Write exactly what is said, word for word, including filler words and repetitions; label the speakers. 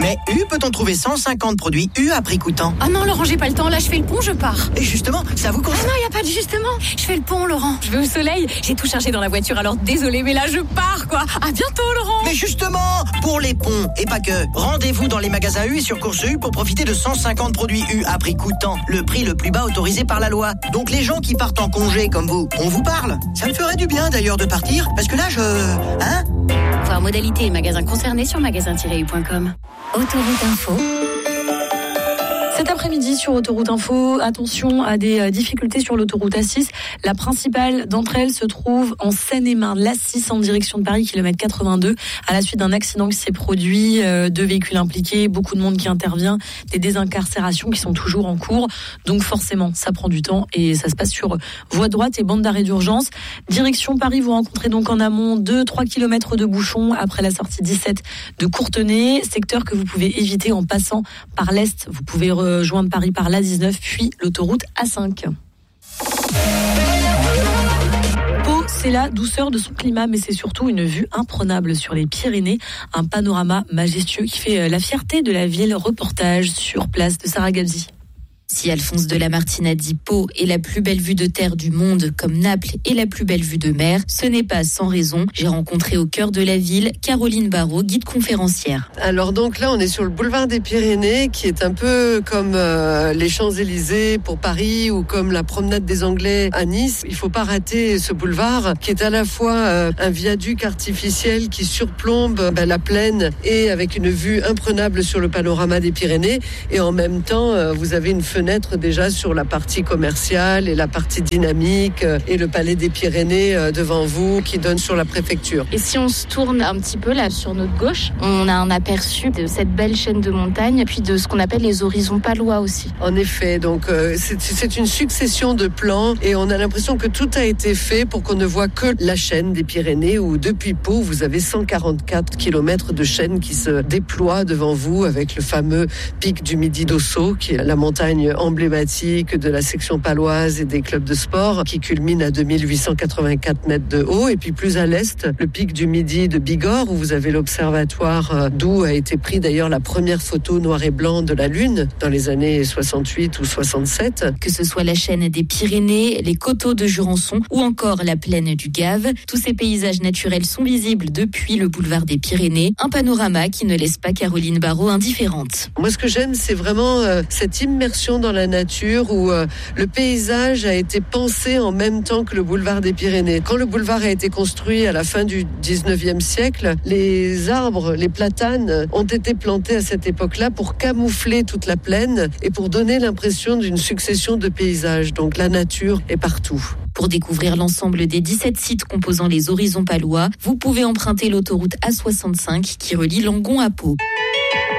Speaker 1: Mais U, peut-on trouver cent cinquante produits U à prix coûtant?
Speaker 2: Ah non, Laurent, j'ai pas le temps. Là, je fais le pont, je pars.
Speaker 1: Et justement, ça vous concerne?
Speaker 2: Ah non, y a pas de justement. Je fais le pont, Laurent. Je vais au soleil. J'ai tout chargé dans la voiture, alors désolé, mais là, je pars, quoi. À bientôt, Laurent.
Speaker 1: Mais justement, pour les ponts, et pas que, rendez-vous dans les magasins U et sur Course U pour profiter de cent cinquante produits U à prix coûtant. Le prix le plus bas autorisé par la loi. Donc les gens qui partent en congé comme vous, on vous parle. Ça me ferait du bien d'ailleurs de partir, parce que là, je... Hein?
Speaker 2: Voir modalité et magasins concernés sur magasin tiret u point com. Autoroute Info.
Speaker 3: Cet après-midi sur Autoroute Info, attention à des difficultés sur l'autoroute A six. La principale d'entre elles se trouve en Seine-et-Marne, l'A six en direction de Paris, kilomètre quatre-vingt-deux, à la suite d'un accident qui s'est produit, euh, deux véhicules impliqués, beaucoup de monde qui intervient, des désincarcérations qui sont toujours en cours. Donc forcément, ça prend du temps et ça se passe sur voie droite et bande d'arrêt d'urgence. Direction Paris, vous rencontrez donc en amont deux trois kilomètres de bouchons après la sortie dix-sept de Courtenay, secteur que vous pouvez éviter en passant par l'Est. Vous pouvez rejoindre Paris par l'A dix-neuf, puis l'autoroute A cinq. Pau, c'est la douceur de son climat, mais c'est surtout une vue imprenable sur les Pyrénées, un panorama majestueux qui fait la fierté de la ville. Reportage sur place de Sarah Gabzi.
Speaker 4: Si Alphonse de Lamartine a dit Pau est la plus belle vue de terre du monde, comme Naples est la plus belle vue de mer, ce n'est pas sans raison. J'ai rencontré au cœur de la ville Caroline Barraud, guide conférencière.
Speaker 5: Alors donc là, on est sur le boulevard des Pyrénées, qui est un peu comme euh, les Champs-Élysées pour Paris ou comme la promenade des Anglais à Nice. Il faut pas rater ce boulevard, qui est à la fois euh, un viaduc artificiel qui surplombe ben, la plaine et avec une vue imprenable sur le panorama des Pyrénées. Et en même temps, euh, vous avez une fenêtre déjà sur la partie commerciale et la partie dynamique et le palais des Pyrénées devant vous qui donne sur la préfecture.
Speaker 6: Et si on se tourne un petit peu là sur notre gauche, on a un aperçu de cette belle chaîne de montagnes puis de ce qu'on appelle les horizons palois aussi.
Speaker 5: En effet, donc euh, c'est, c'est une succession de plans et on a l'impression que tout a été fait pour qu'on ne voit que la chaîne des Pyrénées où depuis Pau, vous avez cent quarante-quatre kilomètres de chaîne qui se déploie devant vous avec le fameux pic du Midi d'Ossau qui est la montagne emblématique de la section paloise et des clubs de sport qui culmine à deux mille huit cent quatre-vingt-quatre mètres de haut. Et puis plus à l'est, le pic du Midi de Bigorre où vous avez l'observatoire d'où a été pris d'ailleurs la première photo noir et blanc de la Lune dans les années soixante-huit ou soixante-sept.
Speaker 4: Que ce soit la chaîne des Pyrénées, les coteaux de Jurançon ou encore la plaine du Gave, tous ces paysages naturels sont visibles depuis le boulevard des Pyrénées. Un panorama qui ne laisse pas Caroline Barraud indifférente.
Speaker 5: Moi, ce que j'aime, c'est vraiment euh, cette immersion dans la nature où euh, le paysage a été pensé en même temps que le boulevard des Pyrénées. Quand le boulevard a été construit à la fin du dix-neuvième siècle, les arbres, les platanes ont été plantés à cette époque-là pour camoufler toute la plaine et pour donner l'impression d'une succession de paysages. Donc la nature est partout.
Speaker 4: Pour découvrir l'ensemble des dix-sept sites composant les horizons palois, vous pouvez emprunter l'autoroute A soixante-cinq qui relie Langon à Pau.